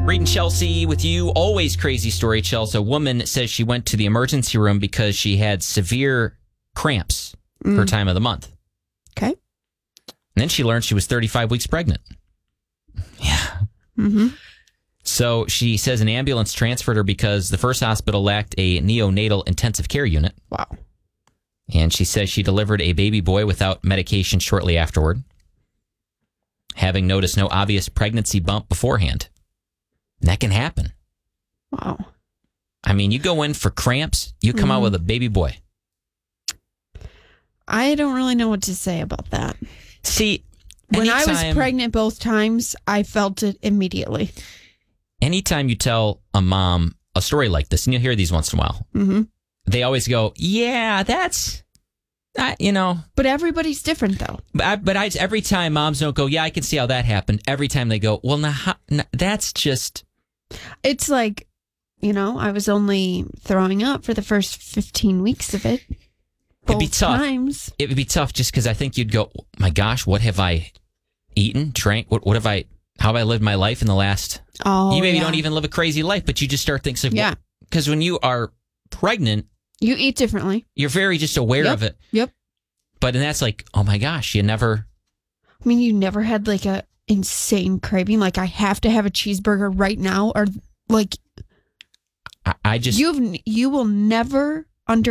Reed and Chelsea with you. Always crazy story, Chelsea. A woman says she went to the emergency room because she had severe cramps her time of the month. Okay. And then she learned she was 35 weeks pregnant. Yeah. Mm-hmm. So she says an ambulance transferred her because the first hospital lacked a neonatal intensive care unit. Wow. And she says she delivered a baby boy without medication shortly afterward, having noticed no obvious pregnancy bump beforehand. And that can happen. Wow. I mean, you go in for cramps, you come out with a baby boy. I don't really know what to say about that. See, when I was pregnant both times, I felt it immediately. Anytime you tell a mom a story like this, and you'll hear these once in a while, they always go, yeah, that's, But everybody's different, though. But every time moms don't go, yeah, I can see how that happened. Every time they go, well, that's just... It's like, I was only throwing up for the first 15 weeks of it. It'd be tough. Times. It would be tough just because I think you'd go, oh my gosh, what have I eaten, drank? How have I lived my life in the last... Oh, you maybe don't even live a crazy life, but you just start thinking, yeah. Because when you are pregnant... You eat differently. You're very just aware of it. Yep. But and that's like, oh my gosh, you never... I mean, you never had like a insane craving, like I have to have a cheeseburger right now, or like... I just... You will never